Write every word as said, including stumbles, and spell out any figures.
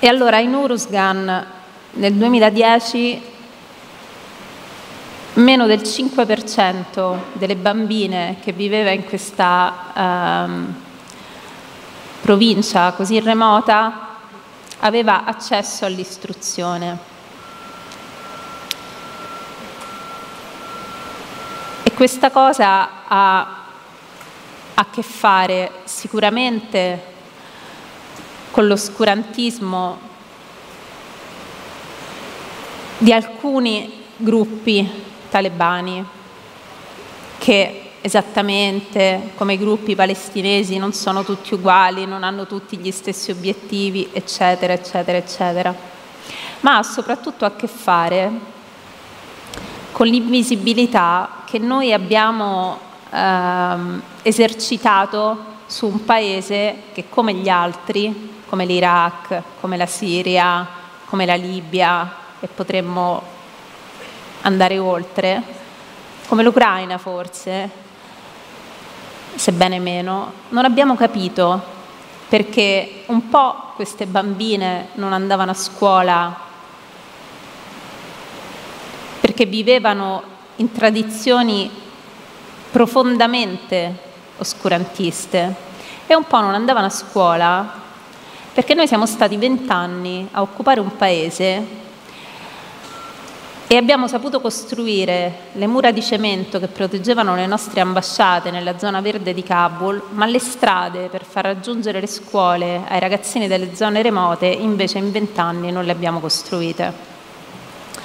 E allora in Uruzgan nel duemiladieci meno del cinque per cento delle bambine che viveva in questa ehm, provincia così remota aveva accesso all'istruzione. E questa cosa ha a che fare sicuramente con l'oscurantismo di alcuni gruppi talebani che esattamente come i gruppi palestinesi non sono tutti uguali, non hanno tutti gli stessi obiettivi, eccetera, eccetera, eccetera, ma ha soprattutto a che fare con l'invisibilità che noi abbiamo ehm, esercitato su un paese che come gli altri, come l'Iraq, come la Siria, come la Libia, e potremmo andare oltre, come l'Ucraina forse, sebbene meno, non abbiamo capito perché un po' queste bambine non andavano a scuola perché vivevano in tradizioni profondamente oscurantiste e un po' non andavano a scuola perché noi siamo stati vent'anni a occupare un paese e abbiamo saputo costruire le mura di cemento che proteggevano le nostre ambasciate nella zona verde di Kabul, ma le strade per far raggiungere le scuole ai ragazzini delle zone remote invece in vent'anni non le abbiamo costruite.